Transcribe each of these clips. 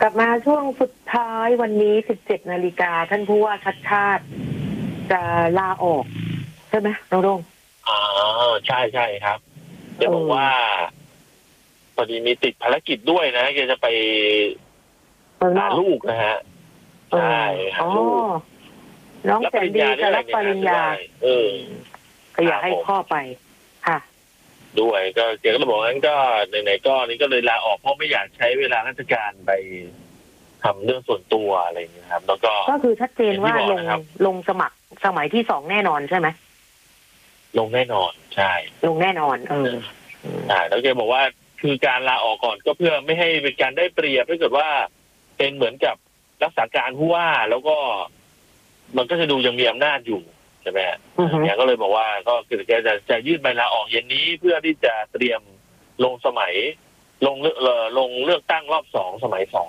ลับมาช่วงสุดท้ายวันนี้ 17 นาฬิกาท่านผู้ว่าชัดชาติจะลาออกใช่ไหมน้องรงอ๋อใช่ใช่ครับจะบอกว่าพอดีมีติดภารกิจด้วยนะแกจะไปหาลูกนะฮะใช่หาลูกน้องแสนดีจะรับปริญญาก็อยากให้พ่อไปค่ะด้วยก็แกก็บอกงั้นก็ไหนๆก็นี่ก็เลยลาออกเพราะไม่อยากใช้เวลาราชการไปทำเรื่องส่วนตัวอะไรอย่างเงี้ยครับแล้วก็คือชัดเจนว่าลงสมัครสมัยที่2แน่นอนใช่ไหมลงแน่นอนใช่ลงแน่นอนแล้วแกบอกว่าคือการลาออกก่อนก็เพื่อไม่ให้เป็นการได้เปรียบถ้าเกิดว่าเป็นเหมือนกับรักษาการผู้ว่าแล้วก็มันก็จะดูยังมีอำนาจอยู่ใช่ไหมแกก็เลยบอกว่าก็คือแกจะยื่นใบลาออกเย็นนี้เพื่อที่จะเตรียมลงสมัยลงเลือกตั้งรอบ2สมัย2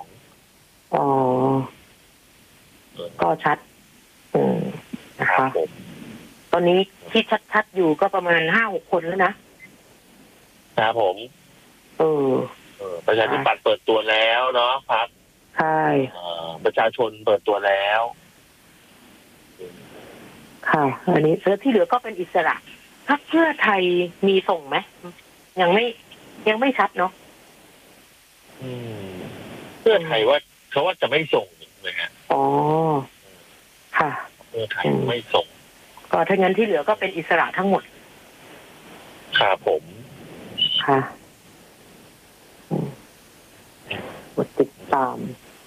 ก็ชัดนะคะตอนนี้ที่ชัดๆอยู่ก็ประมาณ 5-6 คนแล้วนะครับผมประชาธิปัตย์เปิดตัวแล้วเนาะพรรคใช่ประชาชนเปิดตัวแล้วค่ะอันนี้ที่เหลือก็เป็นอิสระพรรคเพื่อไทยมีส่งไหมยังไม่ชัดเนาะเพื่อไทยว่าเขาว่าจะไม่ส่งเลยฮะค่ะเพื่อไทยไม่ส่งก็ถ้างั้นที่เหลือก็เป็นอิสระทั้งหมดครับผมค่ะกดติดตาม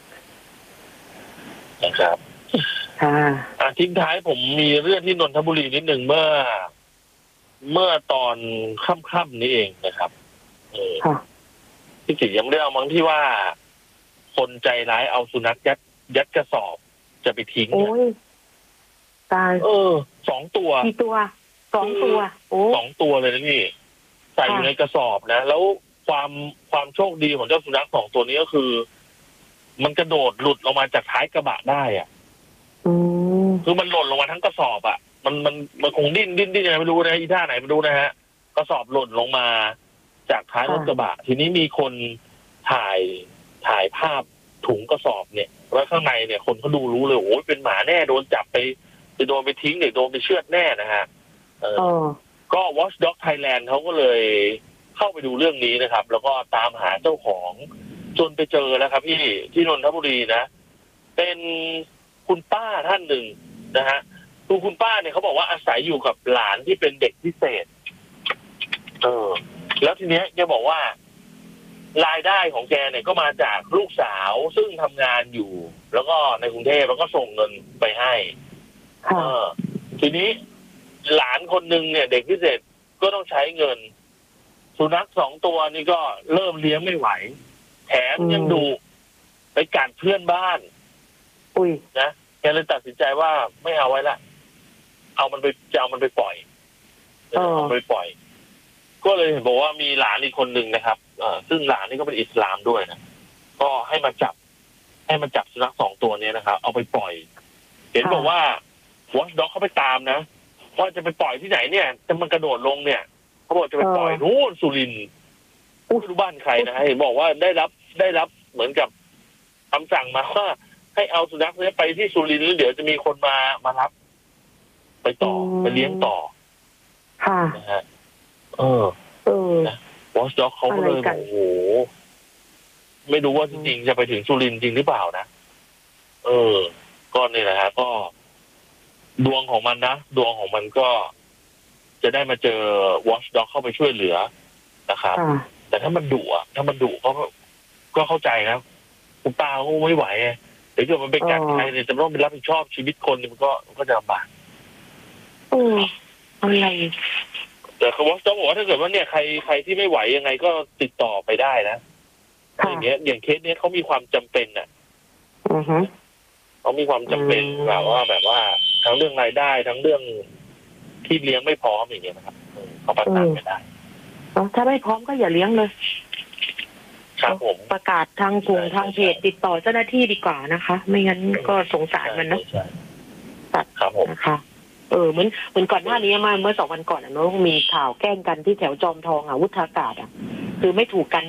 นะครับทิ้งท้ายผมมีเรื่องที่นนทบุรีนิดหนึ่งเมื่อตอนค่ำๆนี้เองนะครับที่สิยังไม่ได้เอามั้งที่ว่าคนใจร้ายเอาสุนัขยัดกระสอบจะไปทิ้งตาย 2 ตัวกี่ตัว2 ตัว 2 ตัวเลยนะนี่ใส่อยู่ในกระสอบนะแล้วความโชคดีของเจ้าสุนัข2 ตัวนี้ก็คือมันกระโดดหลุดออกมาจากท้ายกระบะได้อ่ะคือมันหล่นลงมาทั้งกระสอบอ่ะมันคงดิ้นยังไงไม่รู้นะอีท่าไหนไม่รู้นะฮะกระสอบหล่นลงมาจากท้ายรถกระบะทีนี้มีคนถ่ายภาพถุงกระสอบเนี่ยแล้วข้างในเนี่ยคนเขาดูรู้เลยโอ้ยเป็นหมาแน่โดนจับไปโดนไปทิ้งหรือโดนไปเชือดแน่นะฮะก็ Watchdog Thailand เขาก็เลยเข้าไปดูเรื่องนี้นะครับแล้วก็ตามหาเจ้าของจนไปเจอแล้วครับที่นนทบุรีนะเป็นคุณป้าท่านหนึ่งนะฮะคุณป้าเนี่ยเขาบอกว่าอาศัยอยู่กับหลานที่เป็นเด็กพิเศษแล้วทีเนี้ยแกบอกว่ารายได้ของแกเนี่ยก็มาจากลูกสาวซึ่งทำงานอยู่แล้วก็ในกรุงเทพแล้วก็ส่งเงินไปให้ทีนี้หลานคนหนึ่งเนี่ยเด็กพิเศษก็ต้องใช้เงินสุนัข2 ตัวนี่ก็เริ่มเลี้ยงไม่ไหวแถมยังดุไปกัดเพื่อนบ้านนะแกเลยตัดสินใจว่าไม่เอาไว้ละเอามันไปปล่อยก็เลยเห็นบอกว่ามีหลานอีกคนหนึ่งนะครับซึ่งหลานนี่ก็เป็นอิสลามด้วยนะก็ให้มาจับสุนัข2 ตัวนี้นะครับเอาไปปล่อยเห็นบอกว่า Watchdog เขาไปตามนะว่าจะไปปล่อยที่ไหนเนี่ยจะมันกระโดดลงเนี่ยเขาบอกจะไปปล่อยนู่นสุรินทร์ไม่รู้บ้านใครนะเห็นบอกว่าได้รับเหมือนกับคำสั่งมาว่าให้เอาสุนัขนี้ไปที่สุรินทร์แล้วเดี๋ยวจะมีคนมารับไปต่อไปเลี้ยงต่อนะฮะWatchdog เขาก็เลยโอ้โหไม่รู้ว่าจริงๆจะไปถึงสุรินทร์จริงหรือเปล่านะก็นี่แหละฮะก็ดวงของมันนะดวงของมันก็จะได้มาเจอ Watchdog เข้าไปช่วยเหลือนะครับแต่ถ้ามันดุก็เข้าใจนะคุณป้าก็ไม่ไหวเดี๋ยวเกิดมันไปกัดใครเนี่ยจะต้องไปรับผิดชอบชีวิตคนมันก็จะลำบากอะไรแต่เขาบอกว่าถ้าเกิดว่าเนี่ยใครที่ไม่ไหวยังไงก็ติดต่อไปได้นะอย่างเคสนี้เขามีความจำเป็นน่ะเขามีความจำเป็นแบบว่าทั้งเรื่องรายได้ทั้งเรื่องที่เลี้ยงไม่พร้อมอย่างเงี้ยนะครับเขาประสานไม่ได้ถ้าไม่พร้อมก็อย่าเลี้ยงเลยครับผมประกาศทางกลุ่มทางเพจติดต่อเจ้าหน้าที่ดีกว่านะคะไม่งั้นก็สงสารมันนะตัดครับผมนะคะเหมือนก่อนหน้านี้มาเมื่อ2 วันก่อนเนาะมีข่าวแกล้งกันที่แถวจอมทองวุฒากาศคือไม่ถูกกัน